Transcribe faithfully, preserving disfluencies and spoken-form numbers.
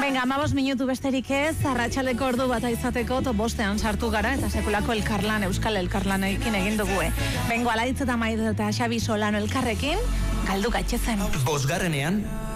Venga, amabos minutu besterik ez, arratsaleko ordu bat izateko, to bostean sartu gara, eta sekulako elkarlan, euskal elkarlanekin egin dugu, eh? Bengo, Alaitz eta Maider eta Xabi Solano elkarrekin, galdu gaitzezen. Bosgarrenean,